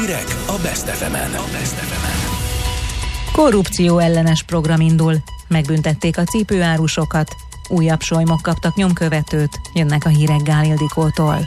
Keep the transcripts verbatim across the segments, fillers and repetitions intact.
Hírek a Best ef emen. Korrupció ellenes program indul. Megbüntették a cipőárusokat. Újabb solymok kaptak nyomkövetőt. Jönnek a hírek Gál Ildikótól.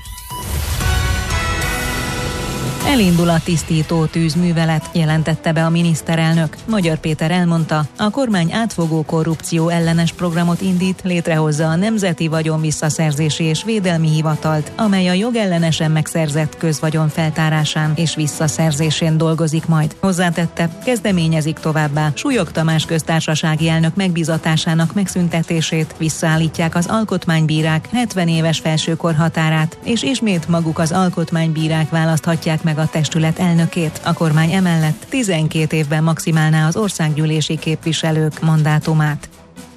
Elindul a tisztító tűzművelet, jelentette be a miniszterelnök. Magyar Péter elmondta, a kormány átfogó korrupció ellenes programot indít, létrehozza a Nemzeti Vagyonvisszaszerzési és Védelmi Hivatalt, amely a jogellenesen megszerzett közvagyon feltárásán és visszaszerzésén dolgozik majd. Hozzátette, kezdeményezik továbbá Súlyog Tamás köztársasági elnök megbízatásának megszüntetését, visszaállítják az alkotmánybírák hetven éves felsőkorhatárát, és ismét maguk az alkotmánybírák választhatják meg a testület elnökét. A kormány emellett tizenkét évben maximálná az országgyűlési képviselők mandátumát.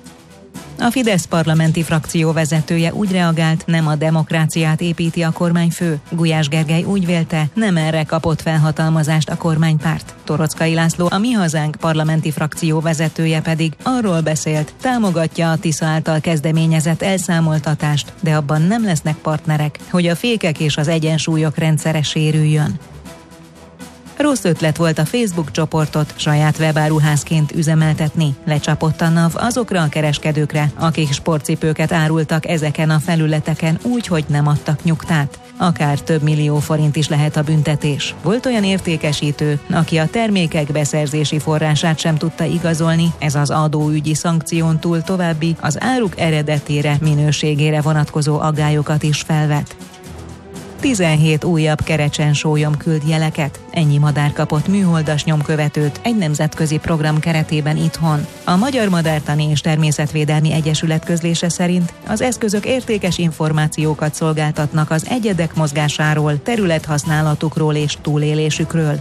A Fidesz parlamenti frakció vezetője úgy reagált, nem a demokráciát építi a kormányfő. Gulyás Gergely úgy vélte, nem erre kapott felhatalmazást a kormánypárt. Toroczkai László, a Mi Hazánk parlamenti frakció vezetője pedig arról beszélt, támogatja a Tisza által kezdeményezett elszámoltatást, de abban nem lesznek partnerek, hogy a fékek és az egyensúlyok rendszere sérüljön. Rossz ötlet volt a Facebook csoportot saját webáruházként üzemeltetni. Lecsapott a NAV azokra a kereskedőkre, akik sportcipőket árultak ezeken a felületeken úgy, hogy nem adtak nyugtát. Akár több millió forint is lehet a büntetés. Volt olyan értékesítő, aki a termékek beszerzési forrását sem tudta igazolni, ez az adóügyi szankción túl további az áruk eredetére, minőségére vonatkozó aggályokat is felvet. tizenhét újabb kerecsensólyom küld jeleket. Ennyi madár kapott műholdas nyomkövetőt egy nemzetközi program keretében itthon. A Magyar Madártani és Természetvédelmi Egyesület közlése szerint az eszközök értékes információkat szolgáltatnak az egyedek mozgásáról, területhasználatukról és túlélésükről.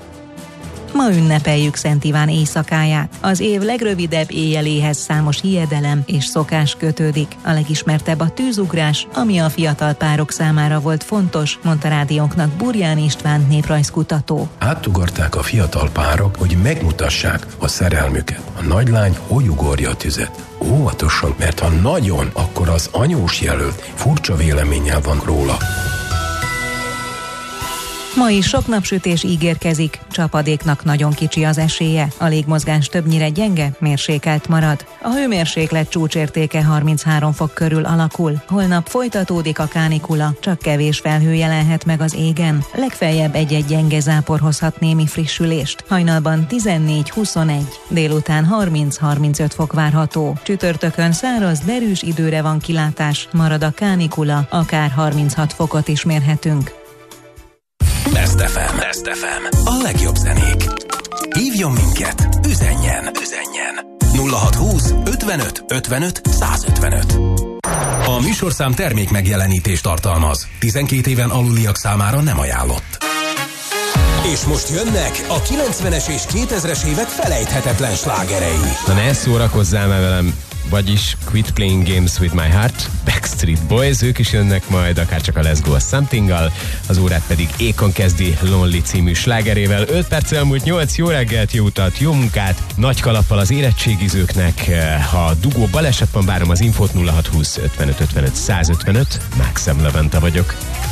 Ma ünnepeljük Szent Iván éjszakáját. Az év legrövidebb éjjeléhez számos hiedelem és szokás kötődik. A legismertebb a tűzugrás, ami a fiatal párok számára volt fontos, mondta rádiónknak Burján István néprajzkutató. Átugorták a fiatal párok, hogy megmutassák a szerelmüket. A nagylány hogy ugorja a tüzet. Óvatosan, mert ha nagyon, akkor az anyós jelölt furcsa véleménnyel van róla. Ma is sok napsütés ígérkezik, csapadéknak nagyon kicsi az esélye, a légmozgás többnyire gyenge, mérsékelt marad. A hőmérséklet csúcsértéke harminchárom fok körül alakul. Holnap folytatódik a kánikula, csak kevés felhő jelenhet meg az égen. Legfeljebb egy-egy gyenge zápor hozhat némi frissülést. Hajnalban tizennégy-huszonegy, délután harminc-harmincöt fok várható. Csütörtökön száraz, derűs időre van kilátás, marad a kánikula, akár harminchat fokot is mérhetünk. Best ef em. Best ef em. A legjobb zenék. Hívjon minket, üzenjen, üzenjen. nulla hatszázhúsz ötvenöt ötvenöt százötvenöt. A műsorszám termék megjelenítést tartalmaz. tizenkét éven aluliak számára nem ajánlott. És most jönnek a kilencvenes és kétezres évek felejthetetlen slágerei. Na ne szórakozzál már velem, vagyis Quit Playing Games With My Heart, Backstreet Boys, ők is jönnek majd, akár csak a Let's Go a Something-gal, az órát pedig Akon kezdi Lonely című slágerével. öt perccel múlt nyolc, jó reggelt, jó utat, jó munkát, nagy kalappal az érettségizőknek. Ha dugó baleset van, várom az infót nulla hatszázhúsz ötvenöt ötvenöt százötvenöt, Maxim Levente vagyok.